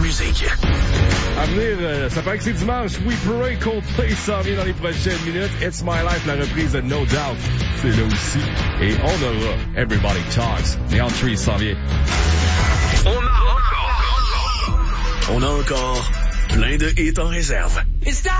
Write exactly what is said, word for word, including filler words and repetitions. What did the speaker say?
musique. À venir, euh, ça paraît que c'est dimanche. We Pray, Coldplay s'en vient dans les prochaines minutes. It's My Life, la reprise de No Doubt, c'est là aussi. Et on aura Everybody Talks. Mais en tree s'en vient. On a encore, on a encore plein de hits en réserve.